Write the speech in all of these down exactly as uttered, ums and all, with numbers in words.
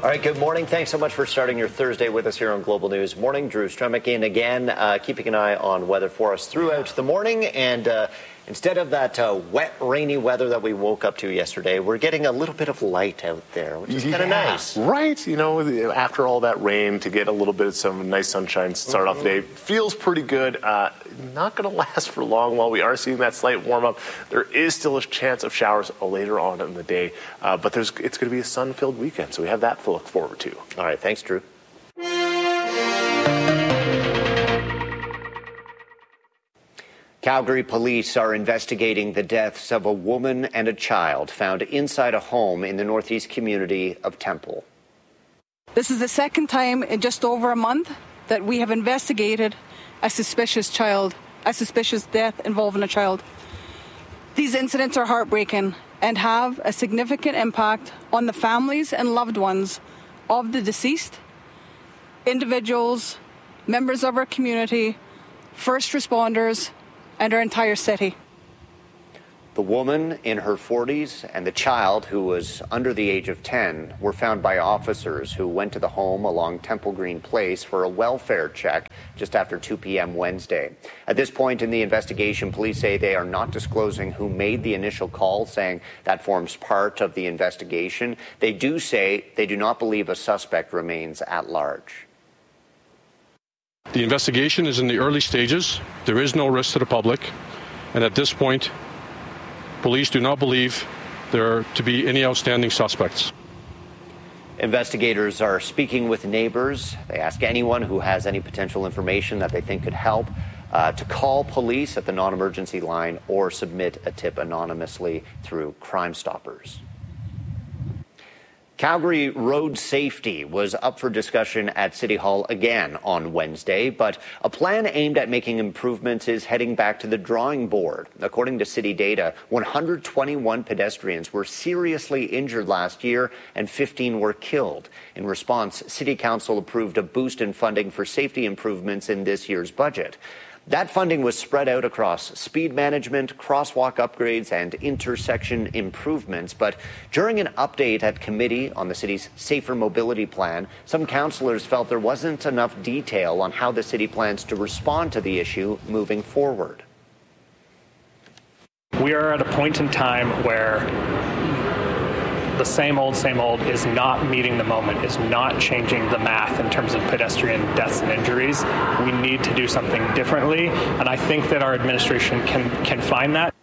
All right, good morning. Thanks so much for starting your Thursday with us here on Global News Morning. Drew Stremick in again, uh, keeping an eye on weather for us throughout the morning. And uh, instead of that uh, wet, rainy weather that we woke up to yesterday, we're getting a little bit of light out there, which is yeah, kind of nice. Right. You know, after all that rain, to get a little bit of some nice sunshine to start mm-hmm. off the day feels pretty good. Uh, not going to last for long. While we are seeing that slight warm up, there is still a chance of showers later on in the day. Uh, but there's it's going to be a sun-filled weekend, so we have that to look forward to. All right. Thanks, Drew. Calgary police are investigating the deaths of a woman and a child found inside a home in the northeast community of Temple. This is the second time in just over a month that we have investigated a suspicious child, a suspicious death involving a child. These incidents are heartbreaking and have a significant impact on the families and loved ones of the deceased, individuals, members of our community, first responders, and our entire city. The woman in her forties and the child, who was under the age of ten, were found by officers who went to the home along Temple Green Place for a welfare check just after two p.m. Wednesday. At this point in the investigation, police say they are not disclosing who made the initial call, saying that forms part of the investigation. They do say they do not believe a suspect remains at large. The investigation is in the early stages. There is no risk to the public. And at this point, police do not believe there are to be any outstanding suspects. Investigators are speaking with neighbors. They ask anyone who has any potential information that they think could help uh, to call police at the non-emergency line or submit a tip anonymously through Crime Stoppers. Calgary road safety was up for discussion at City Hall again on Wednesday, but a plan aimed at making improvements is heading back to the drawing board. According to city data, one hundred twenty-one pedestrians were seriously injured last year and fifteen were killed. In response, City Council approved a boost in funding for safety improvements in this year's budget. That funding was spread out across speed management, crosswalk upgrades, and intersection improvements. But during an update at committee on the city's Safer Mobility Plan, some councillors felt there wasn't enough detail on how the city plans to respond to the issue moving forward. We are at a point in time where the same old, same old is not meeting the moment, is not changing the math in terms of pedestrian deaths and injuries. We need to do something differently, and I think that our administration can, can find that.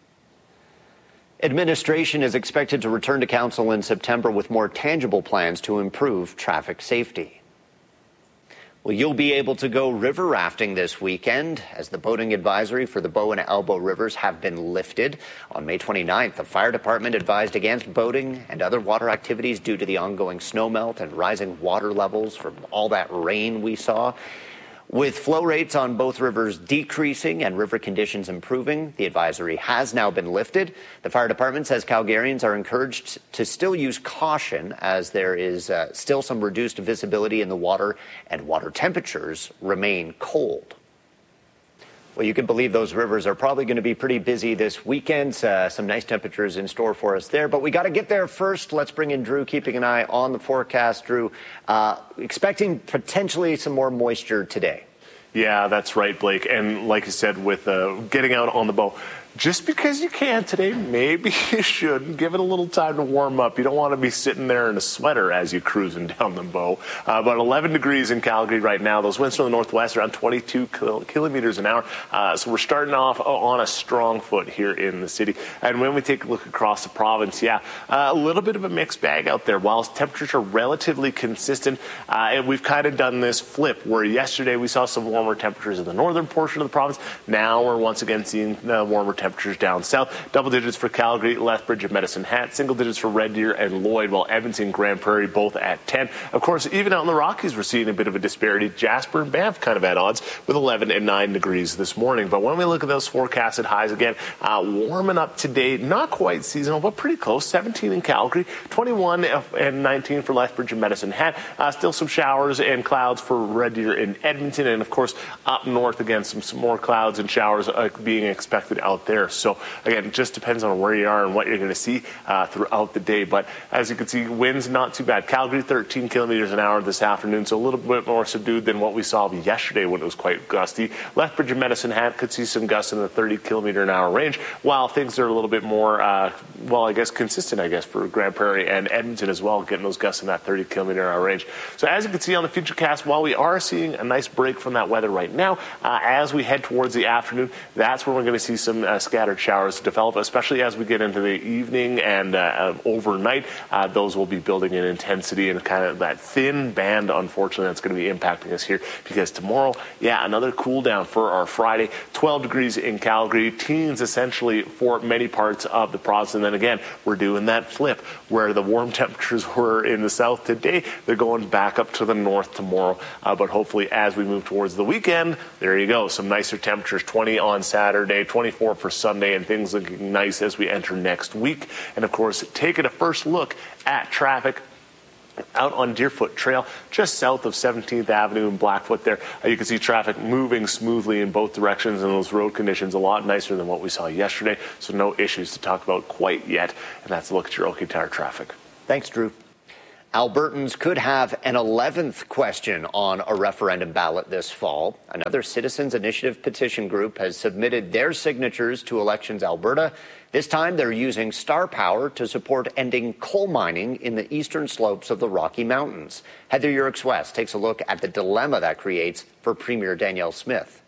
Administration is expected to return to council in September with more tangible plans to improve traffic safety. Well, you'll be able to go river rafting this weekend as the boating advisory for the Bow and Elbow rivers have been lifted. On May twenty-ninth, the fire department advised against boating and other water activities due to the ongoing snowmelt and rising water levels from all that rain we saw. With flow rates on both rivers decreasing and river conditions improving, the advisory has now been lifted. The fire department says Calgarians are encouraged to still use caution as there is uh, still some reduced visibility in the water and water temperatures remain cold. Well, you can believe those rivers are probably going to be pretty busy this weekend. Uh, some nice temperatures in store for us there. But we got to get there first. Let's bring in Drew, keeping an eye on the forecast. Drew, uh, expecting potentially some more moisture today. Yeah, that's right, Blake. And like you said, with uh, getting out on the bow, just because you can today, maybe you should give it a little time to warm up. You don't want to be sitting there in a sweater as you're cruising down the bow. Uh, about eleven degrees in Calgary right now. Those winds from the northwest around twenty-two kil- kilometers an hour. Uh, so we're starting off on a strong foot here in the city. And when we take a look across the province, yeah, uh, a little bit of a mixed bag out there. While temperatures are relatively consistent, uh, and we've kind of done this flip where yesterday we saw some warmer temperatures in the northern portion of the province. Now we're once again seeing uh, warmer temperatures down south. Double digits for Calgary, Lethbridge, and Medicine Hat. Single digits for Red Deer and Lloyd, while Edmonton, Grand Prairie both at ten. Of course, even out in the Rockies, we're seeing a bit of a disparity. Jasper and Banff kind of at odds with eleven and nine degrees this morning. But when we look at those forecasted highs again, uh, warming up today, not quite seasonal, but pretty close. seventeen in Calgary, twenty-one and nineteen for Lethbridge and Medicine Hat. Uh, still some showers and clouds for Red Deer and Edmonton. And, of course, up north again, some, some more clouds and showers uh, being expected out there. there. So again, it just depends on where you are and what you're going to see uh, throughout the day. But as you can see, winds not too bad. Calgary thirteen kilometers an hour this afternoon, so a little bit more subdued than what we saw yesterday when it was quite gusty. Lethbridge and Medicine Hat could see some gusts in the thirty kilometer an hour range, while things are a little bit more, uh, well, I guess consistent, I guess, for Grand Prairie and Edmonton as well, getting those gusts in that thirty kilometer an hour range. So as you can see on the Futurecast, while we are seeing a nice break from that weather right now, uh, as we head towards the afternoon, that's where we're going to see some uh, scattered showers develop, especially as we get into the evening and uh, overnight. Uh, those will be building in intensity and kind of that thin band, unfortunately, that's going to be impacting us here, because tomorrow, yeah, another cool down for our Friday. twelve degrees in Calgary, teens essentially for many parts of the province. And then again, we're doing that flip where the warm temperatures were in the south today. They're going back up to the north tomorrow. Uh, but hopefully as we move towards the weekend, there you go. Some nicer temperatures, twenty on Saturday, twenty-four for Sunday, and things looking nice as we enter next week. And of course, taking a first look at traffic out on Deerfoot Trail, just south of seventeenth Avenue and Blackfoot there. Uh, you can see traffic moving smoothly in both directions, and those road conditions a lot nicer than what we saw yesterday, so no issues to talk about quite yet. And that's a look at your Oaky Tire traffic. Thanks, Drew. Albertans could have an eleventh question on a referendum ballot this fall. Another Citizens Initiative petition group has submitted their signatures to Elections Alberta. This time they're using Star Power to support ending coal mining in the eastern slopes of the Rocky Mountains. Heather Yerkes-West takes a look at the dilemma that creates for Premier Danielle Smith.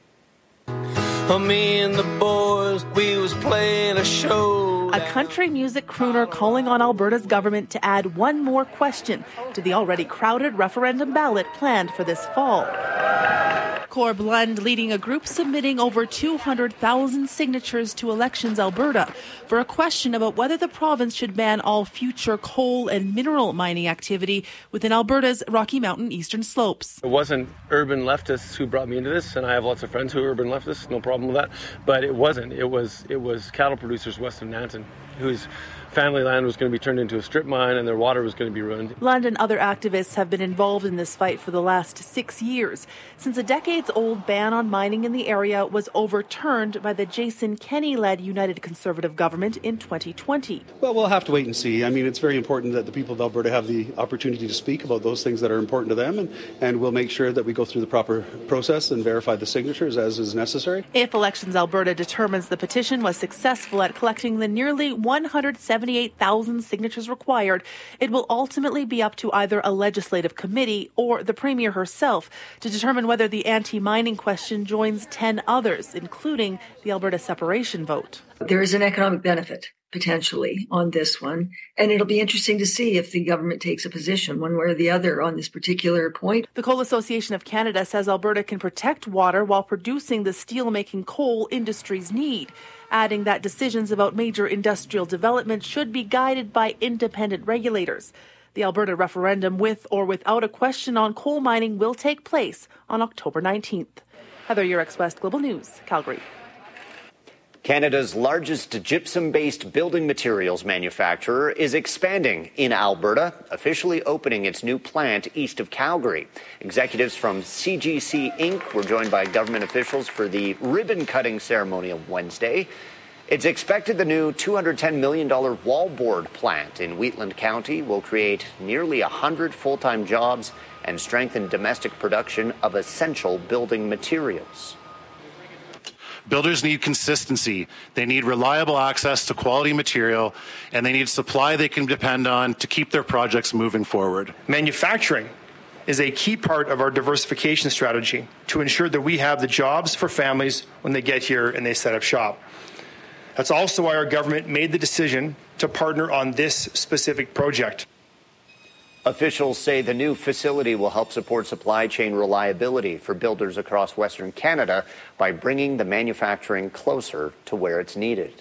Oh, me and the boys, we was playing a show. A country music crooner calling on Alberta's government to add one more question to the already crowded referendum ballot planned for this fall. Corb Lund leading a group submitting over two hundred thousand signatures to Elections Alberta for a question about whether the province should ban all future coal and mineral mining activity within Alberta's Rocky Mountain eastern slopes. It wasn't urban leftists who brought me into this, and I have lots of friends who are urban leftists, no problem with that, but it wasn't. It was it was cattle producers west of Nanton whose family land was going to be turned into a strip mine and their water was going to be ruined. Lund and other activists have been involved in this fight for the last six years, since a decades-old ban on mining in the area was overturned by the Jason Kenney-led United Conservative government in twenty twenty. Well, we'll have to wait and see. I mean, it's very important that the people of Alberta have the opportunity to speak about those things that are important to them, and, and we'll make sure that we go through the proper process and verify the signatures as is necessary. If Elections Alberta determines the petition was successful at collecting the nearly one hundred seventy-eight thousand signatures required, it will ultimately be up to either a legislative committee or the Premier herself to determine whether the anti-mining question joins ten others, including the Alberta separation vote. There is an economic benefit, potentially, on this one, and it'll be interesting to see if the government takes a position one way or the other on this particular point. The Coal Association of Canada says Alberta can protect water while producing the steel-making coal industries need, adding that decisions about major industrial development should be guided by independent regulators. The Alberta referendum, with or without a question on coal mining, will take place on October nineteenth. Heather Yerkes-West, Global News, Calgary. Canada's largest gypsum-based building materials manufacturer is expanding in Alberta, officially opening its new plant east of Calgary. Executives from C G C Incorporated were joined by government officials for the ribbon-cutting ceremony on Wednesday. It's expected the new two hundred ten million dollars wallboard plant in Wheatland County will create nearly one hundred full-time jobs and strengthen domestic production of essential building materials. Builders need consistency. They need reliable access to quality material, and they need supply they can depend on to keep their projects moving forward. Manufacturing is a key part of our diversification strategy to ensure that we have the jobs for families when they get here and they set up shop. That's also why our government made the decision to partner on this specific project. Officials say the new facility will help support supply chain reliability for builders across Western Canada by bringing the manufacturing closer to where it's needed.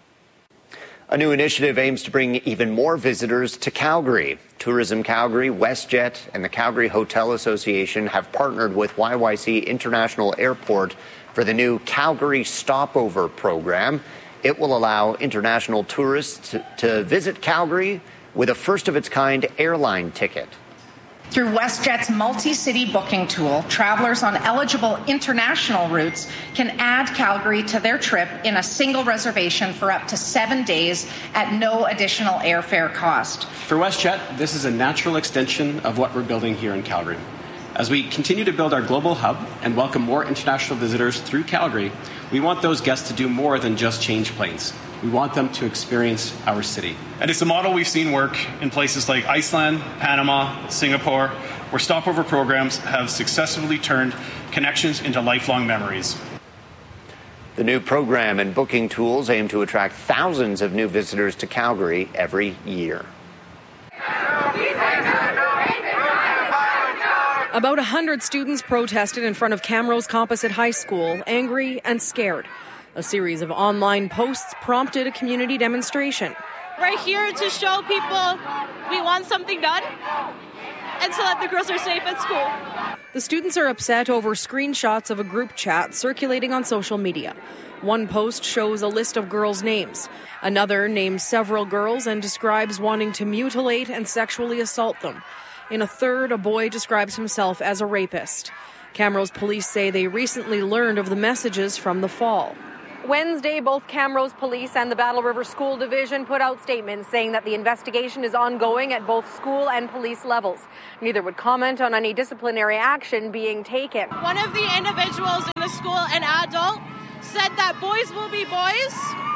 A new initiative aims to bring even more visitors to Calgary. Tourism Calgary, WestJet, and the Calgary Hotel Association have partnered with Y Y C International Airport for the new Calgary Stopover program. It will allow international tourists to, to visit Calgary with a first-of-its-kind airline ticket. Through WestJet's multi-city booking tool, travelers on eligible international routes can add Calgary to their trip in a single reservation for up to seven days at no additional airfare cost. For WestJet, this is a natural extension of what we're building here in Calgary. As we continue to build our global hub and welcome more international visitors through Calgary, we want those guests to do more than just change planes. We want them to experience our city. And it's a model we've seen work in places like Iceland, Panama, Singapore, where stopover programs have successfully turned connections into lifelong memories. The new program and booking tools aim to attract thousands of new visitors to Calgary every year. About one hundred students protested in front of Camrose Composite High School, angry and scared. A series of online posts prompted a community demonstration. We're here to show people we want something done and so that the girls are safe at school. The students are upset over screenshots of a group chat circulating on social media. One post shows a list of girls' names. Another names several girls and describes wanting to mutilate and sexually assault them. In a third, a boy describes himself as a rapist. Camrose police say they recently learned of the messages from the fall. Wednesday, both Camrose Police and the Battle River School Division put out statements saying that the investigation is ongoing at both school and police levels. Neither would comment on any disciplinary action being taken. One of the individuals in the school, an adult, said that boys will be boys.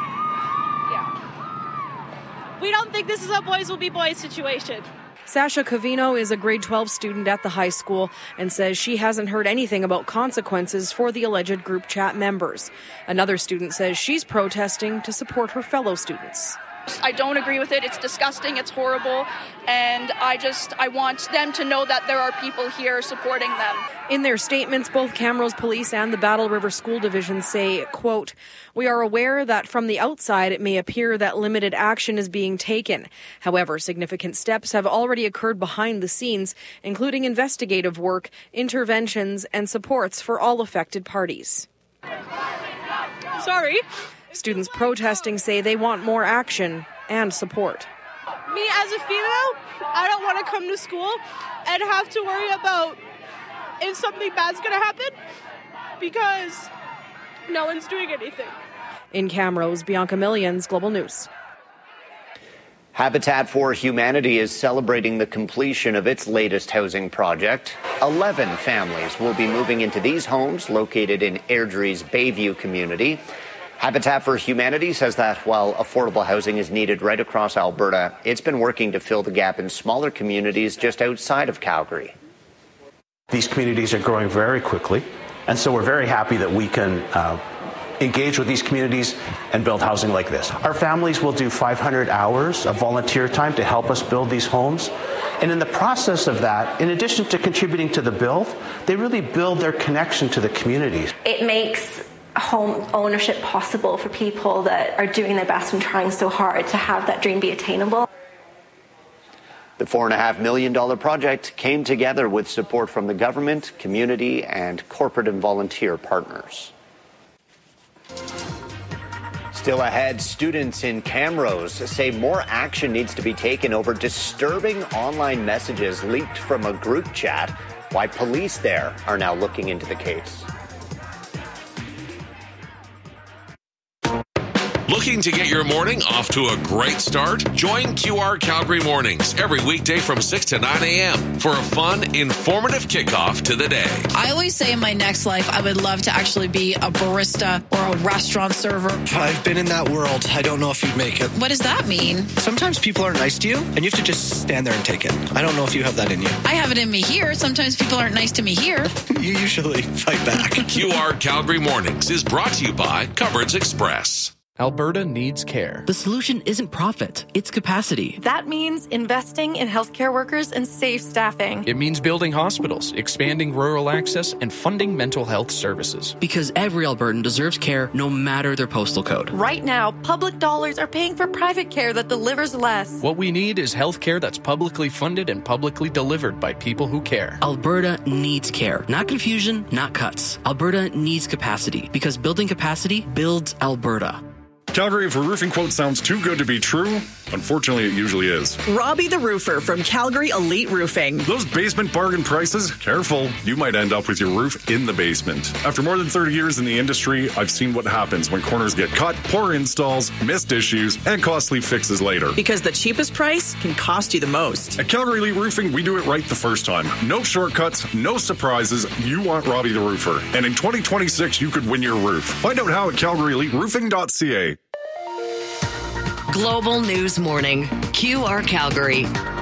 Yeah. We don't think this is a boys will be boys situation. Sasha Covino is a grade twelve student at the high school and says she hasn't heard anything about consequences for the alleged group chat members. Another student says she's protesting to support her fellow students. I don't agree with it. It's disgusting. It's horrible. And I just, I want them to know that there are people here supporting them. In their statements, both Camrose Police and the Battle River School Division say, quote, "We are aware that from the outside it may appear that limited action is being taken. However, significant steps have already occurred behind the scenes, including investigative work, interventions, and supports for all affected parties." Sorry. Students protesting say they want more action and support. Me as a female, I don't want to come to school and have to worry about if something bad's going to happen because no one's doing anything. In Camrose, Bianca Millions, Global News. Habitat for Humanity is celebrating the completion of its latest housing project. Eleven families will be moving into these homes located in Airdrie's Bayview community. Habitat for Humanity says that while affordable housing is needed right across Alberta, it's been working to fill the gap in smaller communities just outside of Calgary. These communities are growing very quickly, and so we're very happy that we can uh, engage with these communities and build housing like this. Our families will do five hundred hours of volunteer time to help us build these homes. And in the process of that, in addition to contributing to the build, they really build their connection to the communities. It makes home ownership possible for people that are doing their best and trying so hard to have that dream be attainable. The four point five million dollars project came together with support from the government, community, and corporate and volunteer partners. Still ahead, students in Camrose say more action needs to be taken over disturbing online messages leaked from a group chat. Why police there are now looking into the case. Looking to get your morning off to a great start? Join Q R Calgary Mornings every weekday from six to nine a.m. for a fun, informative kickoff to the day. I always say in my next life, I would love to actually be a barista or a restaurant server. I've been in that world. I don't know if you'd make it. What does that mean? Sometimes people are nice to you, and you have to just stand there and take it. I don't know if you have that in you. I have it in me here. Sometimes people aren't nice to me here. You usually fight back. Q R Calgary Mornings is brought to you by Cupboards Express. Alberta needs care. The solution isn't profit, it's capacity. That means investing in healthcare workers and safe staffing. It means building hospitals, expanding rural access, and funding mental health services. Because every Albertan deserves care no matter their postal code. Right now, public dollars are paying for private care that delivers less. What we need is healthcare that's publicly funded and publicly delivered by people who care. Alberta needs care. Not confusion, not cuts. Alberta needs capacity. Because building capacity builds Alberta. Calgary, if a roofing quote sounds too good to be true, unfortunately it usually is. Robbie the Roofer from Calgary Elite Roofing. Those basement bargain prices? Careful, you might end up with your roof in the basement. After more than thirty years in the industry, I've seen what happens when corners get cut, poor installs, missed issues, and costly fixes later. Because the cheapest price can cost you the most. At Calgary Elite Roofing, we do it right the first time. No shortcuts, no surprises. You want Robbie the Roofer. And in twenty twenty-six, you could win your roof. Find out how at calgary elite roofing dot c a. Global News Morning, Q R Calgary.